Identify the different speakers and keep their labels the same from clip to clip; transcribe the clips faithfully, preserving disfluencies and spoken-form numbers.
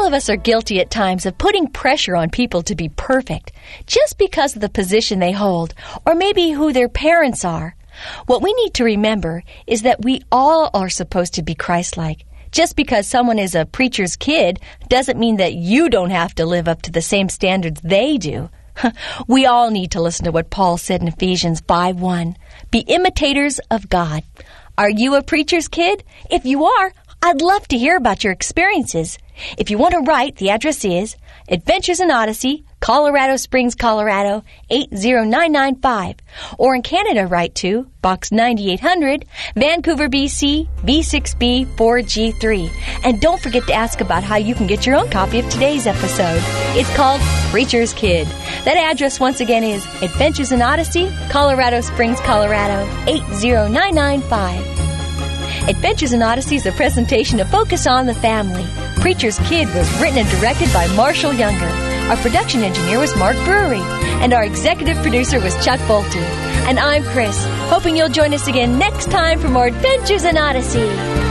Speaker 1: All of us are guilty at times of putting pressure on people to be perfect just because of the position they hold or maybe who their parents are. What we need to remember is that we all are supposed to be Christ-like. Just because someone is a preacher's kid doesn't mean that you don't have to live up to the same standards they do. We all need to listen to what Paul said in Ephesians five one. Be imitators of God. Are you a preacher's kid? If you are, I'd love to hear about your experiences. If you want to write, the address is Adventures in Odyssey, Colorado Springs, Colorado, eight zero nine nine five. Or in Canada, write to Box ninety-eight hundred, Vancouver, B C, V six B four G three. And don't forget to ask about how you can get your own copy of today's episode. It's called Preacher's Kid. That address once again is Adventures in Odyssey, Colorado Springs, Colorado, eight zero nine nine five. Adventures in Odyssey is a presentation of Focus on the Family. Preacher's Kid was written and directed by Marshall Younger. Our production engineer was Mark Brewery. And our executive producer was Chuck Bolte. And I'm Chris, hoping you'll join us again next time for more Adventures in Odyssey.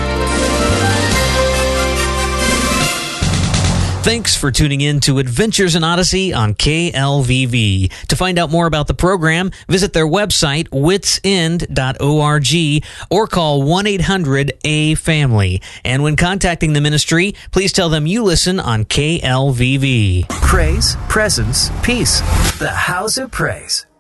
Speaker 2: Thanks for tuning in to Adventures in Odyssey on K L V V. To find out more about the program, visit their website, wits end dot org, or call one eight hundred A family. And when contacting the ministry, please tell them you listen on K L V V.
Speaker 3: Praise, presence, peace. The House of Praise.